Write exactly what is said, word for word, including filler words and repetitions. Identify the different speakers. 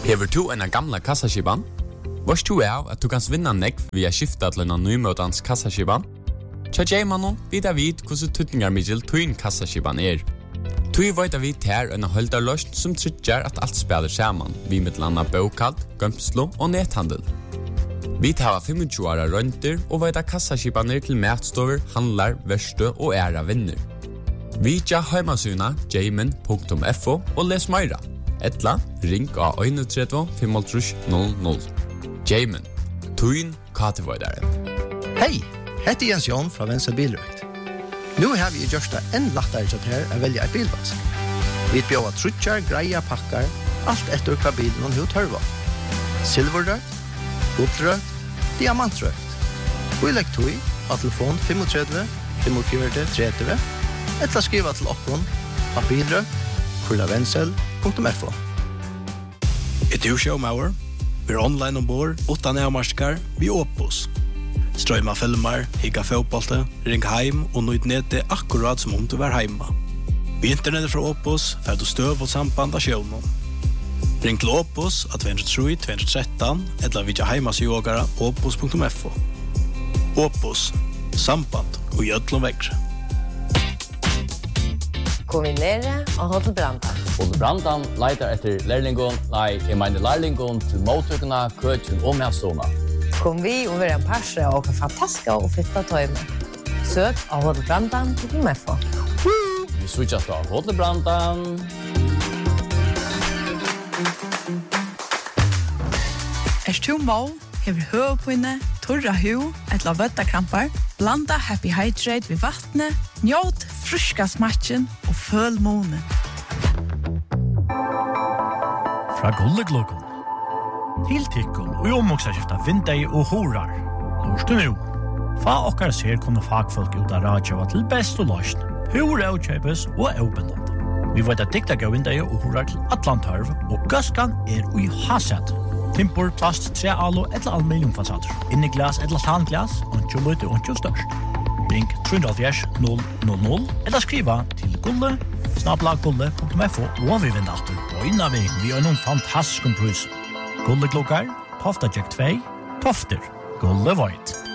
Speaker 1: Hever du en gamla kassaskiban? Varst du av at du kan vinna nekv via skifta til en nymøtans kassaskiban? Tja Jaymanon vidar vid hvordan tutningar middel tuin kassaskiban er. Tui veit vi ter en holdarløst som trykker at alt spiller saman, vi med landa bokald, gømslo og nethandel. Vi tar tjuefem åra rønter og veit kassaskibaner til matstover, handlar, verste og æra vinner. Vi tja heimasuna jayman punktum f o og les meira. Etla, ring av tre tre fem null null. Jayman, tuin katevoidaren.
Speaker 2: Hei, hette Jens Jon fra Venstre Bilrøkt. Nu har vi gjort det enn lettere til her å velge et bilvask. Vi bjør trutjar, greia, pakkar, alt etter hva bilen og hva tørva. Silverrøkt, guldrøkt, diamantrøkt. Vi legger tog av telefon tre fem fem fire tre tre, eller skriva til oppgånd av bilrøkt, kurlavensel punktum f o.
Speaker 3: Er du showmauer? Vi er online ombord, utan avmarskar, vi Opus. Strøyma filmer, higga fotbollte, ring heim og nøyd nete akkurat som om du var heima. Vi internettet fra Opus får du støv og samband av sjøvnen. Ring til Opus av to tre tre to one tre eller vidja heimasjogara opus punktum f o. Opus, samband og gjødlom vekkre.
Speaker 4: Kombinere og Hotel Brandan.
Speaker 5: Hotel Brandan leitar etter lærlingon, nei, jeg mener lærlingon til mottøkene, køtjen og medstående.
Speaker 4: Kom vi og være en parse og fantastiske og fitta tøyme. Søk av Hotel Brandan punktum f o.
Speaker 5: Vi switchas av Hotel Brandan.
Speaker 6: Er du må, hever høvpinne, torra hu, etla vøttakrampar, blanda Happy Hydrate ved vattnet, njåt fruska smatchen og føl måne.
Speaker 7: Fra Gulleglokon. Til tikkun og omoksaskifta vindei og horar. Lorst du nu? Fa okkar ser kunne fagfolk ut av radjava til best og løsn. Hur avkjøpes og avbindande. Vi vet at dikta gav vindei og horar til Atlantarv, og gaskan er ui hasset. Timpor, plast, tre alo eller aluminiumfasader. Inni glas eller tanglas, ontjo løyte ontjo størst. Ring tre null null null eller skriva til gulle, snabla gulle punktum f o og vi vinner alltid på innan vi vi har noen fantastisk pris. Gulle klokkar, Tofta Jack two, Tofter, Gulle Void.